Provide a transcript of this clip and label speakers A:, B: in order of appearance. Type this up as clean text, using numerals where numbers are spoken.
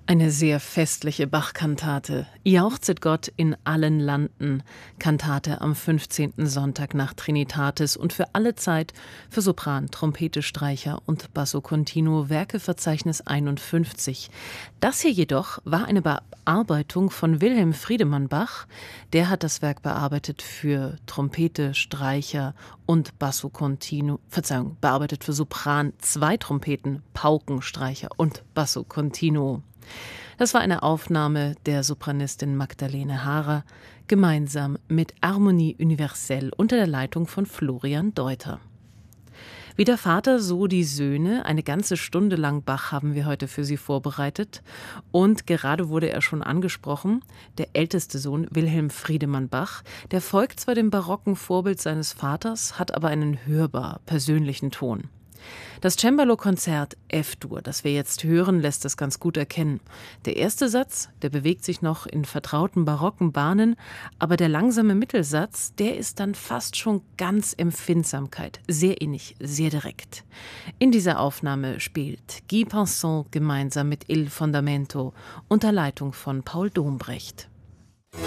A: Eine sehr festliche Bach-Kantate. Jauchzet Gott in allen Landen. Kantate am 15. Sonntag nach Trinitatis und für alle Zeit für Sopran, Trompete, Streicher und Basso Continuo, Werkeverzeichnis 51. Das hier jedoch war eine Bearbeitung von Wilhelm Friedemann Bach. Der hat das Werk bearbeitet für Trompete, Streicher und Basso Continuo, bearbeitet für Sopran, 2 Trompeten, Pauken, Streicher und Basso Continuo. Das war eine Aufnahme der Sopranistin Magdalene Haarer, gemeinsam mit Harmonie Universelle unter der Leitung von Florian Deuter. Wie der Vater, so die Söhne. Eine ganze Stunde lang Bach haben wir heute für Sie vorbereitet. Und gerade wurde er schon angesprochen, der älteste Sohn Wilhelm Friedemann Bach, der folgt zwar dem barocken Vorbild seines Vaters, hat aber einen hörbar persönlichen Ton. Das Cembalo-Konzert F-Dur, das wir jetzt hören, lässt das ganz gut erkennen. Der erste Satz, der bewegt sich noch in vertrauten barocken Bahnen, aber der langsame Mittelsatz, der ist dann fast schon ganz Empfindsamkeit, sehr innig, sehr direkt. In dieser Aufnahme spielt Guy Pinson gemeinsam mit Il Fondamento unter Leitung von Paul Dombrecht.